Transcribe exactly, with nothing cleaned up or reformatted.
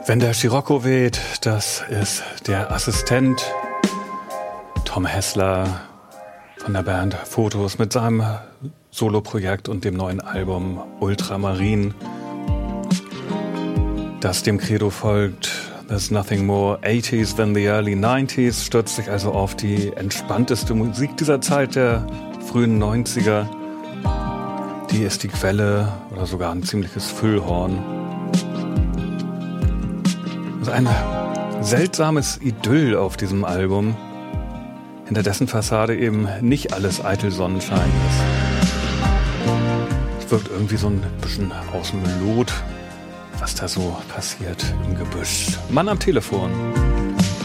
Wenn der Scirocco weht, das ist der Assistent Tom Hessler von der Band Fotos mit seinem Soloprojekt und dem neuen Album Ultramarin, das dem Credo folgt: There's nothing more eighties than the early nineties, stürzt sich also auf die entspannteste Musik dieser Zeit der frühen neunziger. Die ist die Quelle oder sogar ein ziemliches Füllhorn. Das ist ein seltsames Idyll auf diesem Album, hinter dessen Fassade eben nicht alles eitel Sonnenschein ist. Es wirkt irgendwie so ein bisschen aus dem Lot, was da so passiert im Gebüsch. Mann am Telefon.